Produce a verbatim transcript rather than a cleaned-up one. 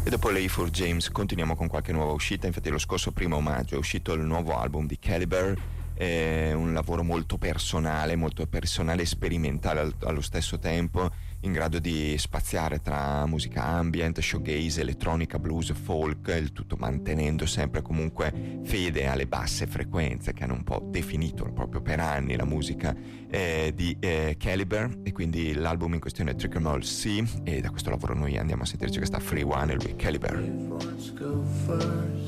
E dopo l'A for James continuiamo con qualche nuova uscita. Infatti lo scorso primo maggio è uscito il nuovo album di Caliber, è un lavoro molto personale, molto personale e sperimentale al- allo stesso tempo, in grado di spaziare tra musica ambient, shoegaze, elettronica, blues, folk, il tutto mantenendo sempre comunque fede alle basse frequenze che hanno un po' definito proprio per anni la musica eh, di eh, Caliber. E quindi l'album in questione è Trick 'Em All C, e da questo lavoro noi andiamo a sentirci questa Free One e lui Caliber.